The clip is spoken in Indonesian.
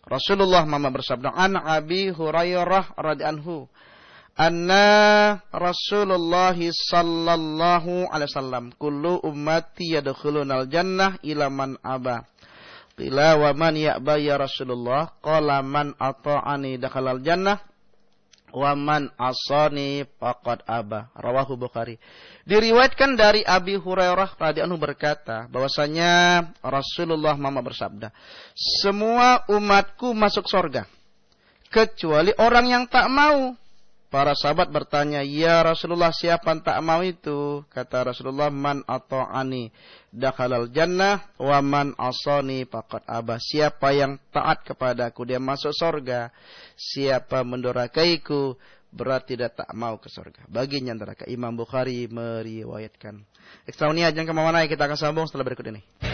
Rasulullah Muhammad bersabda, an Abi Hurairah radhiyallahu anhu, anna Rasulullah sallallahu alaihi wasallam, kullu ummati yadkhulunal jannah ila man aba. Qila wa man ya'ba ya Rasulullah? Qala man ata'ani dakhalal jannah wa man asani faqad aba. Rawahu Bukhari. Diriwayatkan dari Abi Hurairah radhiyallahu anhu berkata bahwasanya Rasulullah Muhammad bersabda, semua umatku masuk surga kecuali orang yang tak mau. Para sahabat bertanya, ya Rasulullah, siapa yang tak mau itu? Kata Rasulullah, man ata'ani dakhalal jannah wa man asani faqad aba. Siapa yang taat kepadaku dia masuk surga, siapa mendurakaiku berarti dia tak mau ke surga. Baginya neraka. Imam Bukhari meriwayatkan. Ekstraunia jangan kemana-mana, kita akan sambung setelah berikut ini.